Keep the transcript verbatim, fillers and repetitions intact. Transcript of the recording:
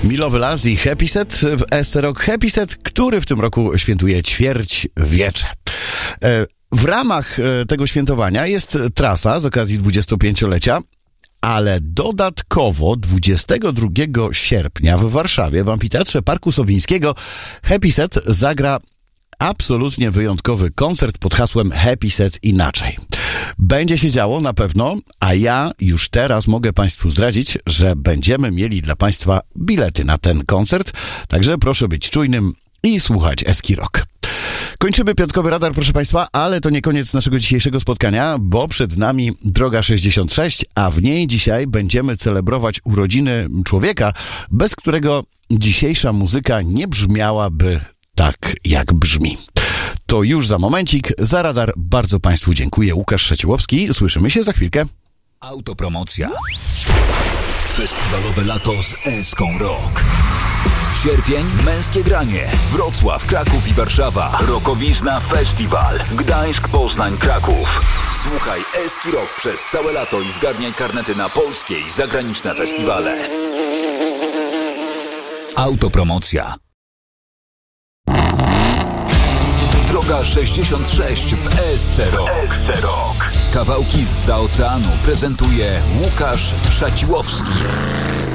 Milowy Las i Happy Set w S C Rock. Happy Set, który w tym roku świętuje ćwierćwiecze. W ramach tego świętowania jest trasa z okazji dwudziestopięciolecia, ale dodatkowo dwudziestego drugiego sierpnia w Warszawie w Amfiteatrze Parku Sowińskiego Happy Set zagra absolutnie wyjątkowy koncert pod hasłem Happy Set inaczej. Będzie się działo na pewno, a ja już teraz mogę Państwu zdradzić, że będziemy mieli dla Państwa bilety na ten koncert, także proszę być czujnym i słuchać S C Rock. Kończymy piątkowy radar, proszę Państwa, ale to nie koniec naszego dzisiejszego spotkania, bo przed nami Droga sześćdziesiąt sześć, a w niej dzisiaj będziemy celebrować urodziny człowieka, bez którego dzisiejsza muzyka nie brzmiałaby tak, jak brzmi. To już za momencik. Za radar bardzo Państwu dziękuję. Łukasz Szeciłowski. Słyszymy się za chwilkę. Autopromocja. Festiwalowe lato z Eską Rock. Sierpień, męskie granie. Wrocław, Kraków i Warszawa. Rokowizna Festiwal. Gdańsk, Poznań, Kraków. Słuchaj Eski Rock przez całe lato i zgarniaj karnety na polskie i zagraniczne festiwale. Autopromocja. Droga sześćdziesiąt sześć w S C Rock. S C Rock. Kawałki zza oceanu prezentuje Łukasz Szaciłowski.